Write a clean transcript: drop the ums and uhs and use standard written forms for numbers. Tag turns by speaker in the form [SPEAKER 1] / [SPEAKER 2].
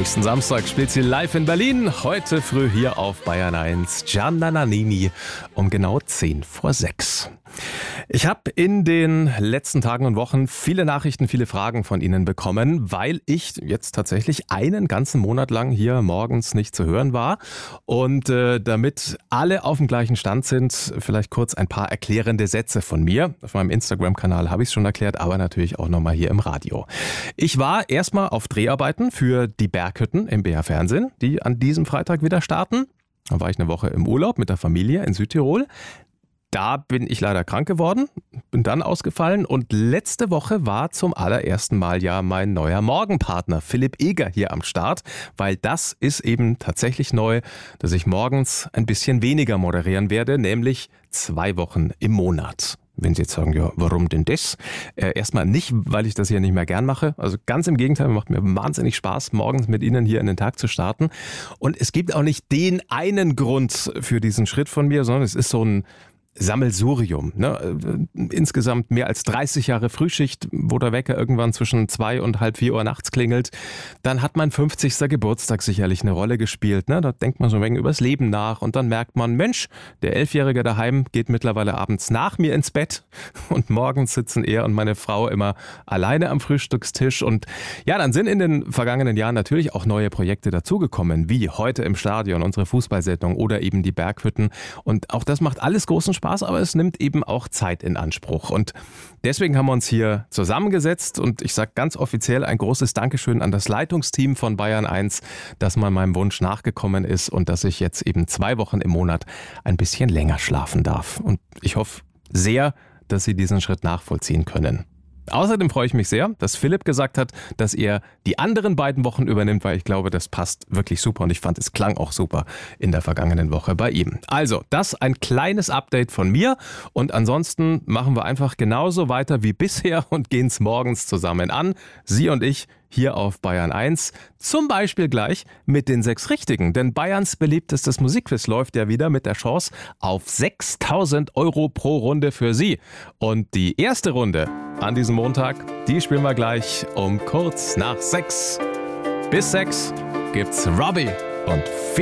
[SPEAKER 1] Nächsten Samstag spielt sie live in Berlin. Heute früh hier auf Bayern 1. Gianna Nannini um genau 5:10. Ich habe in den letzten Tagen und Wochen viele Nachrichten, viele Fragen von Ihnen bekommen, weil ich jetzt tatsächlich einen ganzen Monat lang hier morgens nicht zu hören war. Und damit alle auf dem gleichen Stand sind, vielleicht kurz ein paar erklärende Sätze von mir. Auf meinem Instagram-Kanal habe ich es schon erklärt, aber natürlich auch nochmal hier im Radio. Ich war erstmal auf Dreharbeiten für die Berghütten im BR Fernsehen, die an diesem Freitag wieder starten. Da war ich eine Woche im Urlaub mit der Familie in Südtirol. Da bin ich leider krank geworden, bin dann ausgefallen und letzte Woche war zum allerersten Mal ja mein neuer Morgenpartner Philipp Eger hier am Start, weil das ist eben tatsächlich neu, dass ich morgens ein bisschen weniger moderieren werde, nämlich 2 Wochen im Monat. Wenn Sie jetzt sagen, ja, warum denn das? Erstmal nicht, weil ich das hier nicht mehr gern mache. Also ganz im Gegenteil, macht mir wahnsinnig Spaß, morgens mit Ihnen hier in den Tag zu starten. Und es gibt auch nicht den einen Grund für diesen Schritt von mir, sondern es ist so ein Sammelsurium. Ne? Insgesamt mehr als 30 Jahre Frühschicht, wo der Wecker irgendwann zwischen 2 und halb 4 Uhr nachts klingelt. Dann hat mein 50. Geburtstag sicherlich eine Rolle gespielt. Ne? Da denkt man so ein wenig übers Leben nach und dann merkt man, Mensch, der 11-Jährige daheim geht mittlerweile abends nach mir ins Bett und morgens sitzen er und meine Frau immer alleine am Frühstückstisch. Und ja, dann sind in den vergangenen Jahren natürlich auch neue Projekte dazugekommen, wie heute im Stadion, unsere Fußballsendung oder eben die Berghütten. Und auch das macht alles großen Spaß, aber es nimmt eben auch Zeit in Anspruch. Und deswegen haben wir uns hier zusammengesetzt und ich sage ganz offiziell ein großes Dankeschön an das Leitungsteam von Bayern 1, dass man meinem Wunsch nachgekommen ist und dass ich jetzt eben 2 Wochen im Monat ein bisschen länger schlafen darf. Und ich hoffe sehr, dass Sie diesen Schritt nachvollziehen können. Außerdem freue ich mich sehr, dass Philipp gesagt hat, dass er die anderen beiden Wochen übernimmt, weil ich glaube, das passt wirklich super und ich fand, es klang auch super in der vergangenen Woche bei ihm. Also, das ein kleines Update von mir und ansonsten machen wir einfach genauso weiter wie bisher und gehen es morgens zusammen an. Sie und ich hier auf Bayern 1, zum Beispiel gleich mit den 6 Richtigen. Denn Bayerns beliebtestes Musikquiz läuft ja wieder mit der Chance auf 6.000 € pro Runde für Sie. Und die erste Runde an diesem Montag, die spielen wir gleich um kurz nach 6. Bis 6 gibt's Robbie und